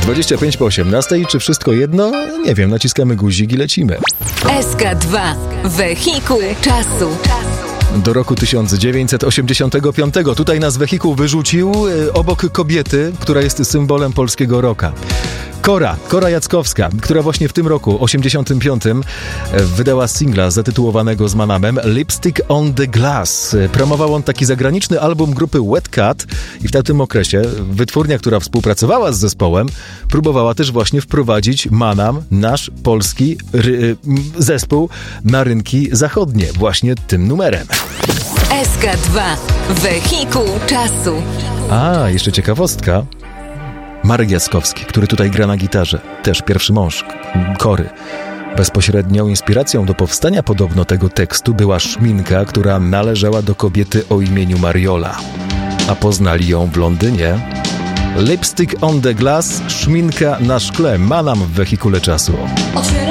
25 po 18. Czy wszystko jedno? Nie wiem, naciskamy guzik i lecimy. SK2. Wehikuł czasu. Do roku 1985. Tutaj nas wehikuł wyrzucił obok kobiety, która jest symbolem polskiego rocka. Kora Jackowska, która właśnie w tym roku, 85, wydała singla zatytułowanego z Manamem Lipstick on the Glass. Promował on taki zagraniczny album grupy Wet Cat i w tamtym okresie wytwórnia, która współpracowała z zespołem, próbowała też właśnie wprowadzić Manam, nasz polski zespół, na rynki zachodnie właśnie tym numerem. SK2. Wehikuł czasu. A, jeszcze ciekawostka. Marek Jackowski, który tutaj gra na gitarze, też pierwszy mąż Kory. Bezpośrednią inspiracją do powstania podobno tego tekstu była szminka, która należała do kobiety o imieniu Mariola. A poznali ją w Londynie. Lipstick on the Glass, szminka na szkle, Manam w wehikule czasu.